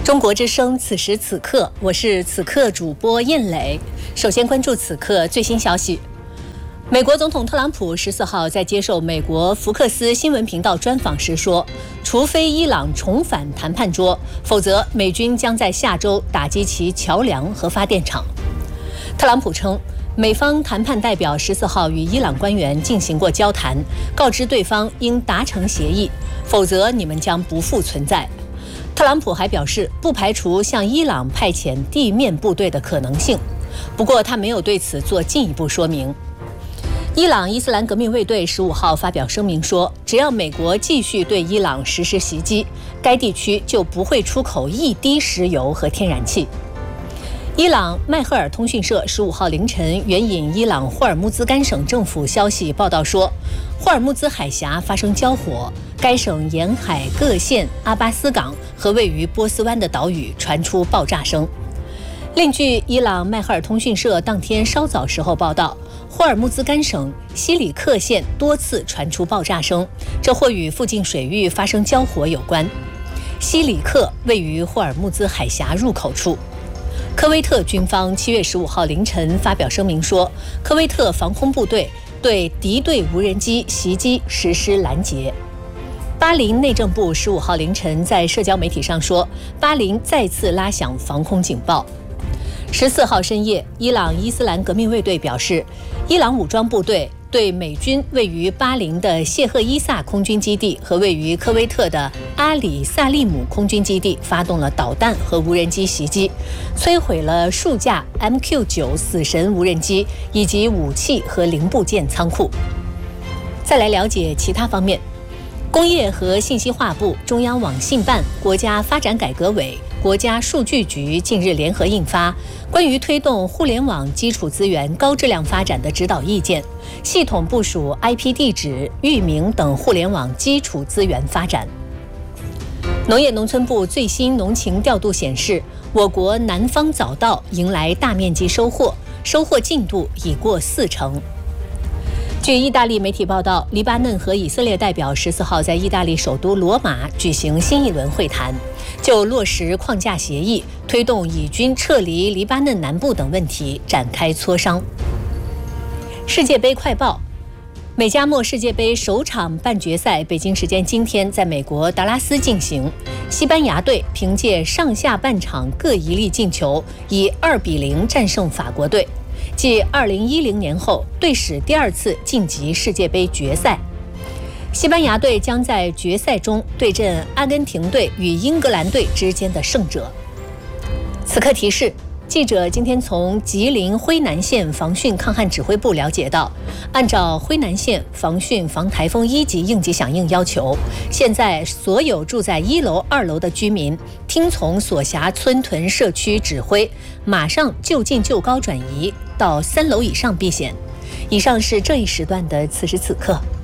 中国之声，此时此刻，我是此刻主播燕磊。首先关注此刻最新消息。美国总统特朗普14号在接受美国福克斯新闻频道专访时说，除非伊朗重返谈判桌，否则美军将在下周打击其桥梁和发电厂。特朗普称，美方谈判代表14号与伊朗官员进行过交谈，告知对方应达成协议，否则你们将不复存在。特朗普还表示，不排除向伊朗派遣地面部队的可能性，不过他没有对此做进一步说明。伊朗伊斯兰革命卫队15号发表声明说，只要美国继续对伊朗实施袭击，该地区就不会出口一滴石油和天然气。伊朗迈赫尔通讯社15号凌晨援引伊朗霍尔木兹干省政府消息报道说，霍尔木兹海峡发生交火，该省沿海各县、阿巴斯港和位于波斯湾的岛屿传出爆炸声。另据伊朗迈赫尔通讯社当天稍早时候报道，霍尔木兹干省西里克县多次传出爆炸声，这或与附近水域发生交火有关。西里克位于霍尔木兹海峡入口处。科威特军方7月15号凌晨发表声明说，科威特防空部队对敌对无人机袭击实施拦截。巴林内政部15号凌晨在社交媒体上说，巴林再次拉响防空警报。14号深夜，伊朗伊斯兰革命卫队表示，伊朗武装部队对美军位于巴林的谢赫伊萨空军基地和位于科威特的阿里萨利姆空军基地发动了导弹和无人机袭击，摧毁了数架 MQ-9 死神无人机以及武器和零部件仓库。再来了解其他方面。工业和信息化部、中央网信办、国家发展改革委、国家数据局近日联合印发关于推动互联网基础资源高质量发展的指导意见，系统部署 IP 地址、域名等互联网基础资源发展。农业农村部最新农情调度显示，我国南方早稻迎来大面积收获，收获进度已过40%。据意大利媒体报道，黎巴嫩和以色列代表14号在意大利首都罗马举行新一轮会谈，就落实框架协议、推动以军撤离黎巴嫩南部等问题展开磋商。世界杯快报：美加墨世界杯首场半决赛，北京时间今天在美国达拉斯进行。西班牙队凭借上下半场各一粒进球，以2-0战胜法国队。继2010年后，队史第2次晋级世界杯决赛。西班牙队将在决赛中对阵阿根廷队与英格兰队之间的胜者。此刻提示，记者今天从吉林辉南县防汛抗旱指挥部了解到，按照辉南县防汛防台风1级应急响应要求，现在所有住在1楼、2楼的居民听从所辖村屯社区指挥，马上就近就高转移到3楼以上避险。以上是这一时段的此时此刻。